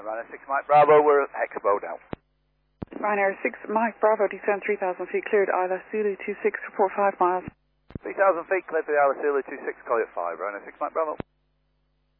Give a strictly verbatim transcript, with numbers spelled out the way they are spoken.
Ryanair six Mike Bravo, we're at Expo now. Ryanair six Mike Bravo, descend three thousand feet, cleared Isla Zulu two six, report five miles. three thousand feet, cleared to the Isla Zulu two six, call you at five, Ryanair six Mike Bravo.